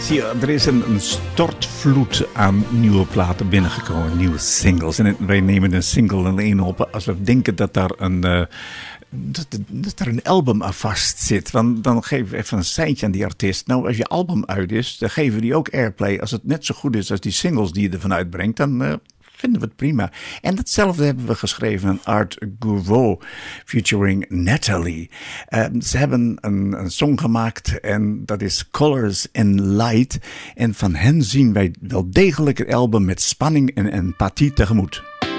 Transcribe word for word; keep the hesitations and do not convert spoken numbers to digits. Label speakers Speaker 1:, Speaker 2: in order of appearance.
Speaker 1: Zie je, er is een, een stortvloed aan nieuwe platen binnengekomen, nieuwe singles. En wij nemen een single alleen op als we denken dat daar een, uh, dat, dat er een album aan vast zit. Want dan geven we even een seintje aan die artiest. Nou, als je album uit is, dan geven we die ook airplay. Als het net zo goed is als die singles die je ervan uitbrengt, dan Uh, vinden we het prima. En datzelfde hebben we geschreven aan Art Gouveau featuring Natalie. Uh, ze hebben een, een song gemaakt en dat is Colors and Light. En van hen zien wij wel degelijk het album met spanning en empathie tegemoet.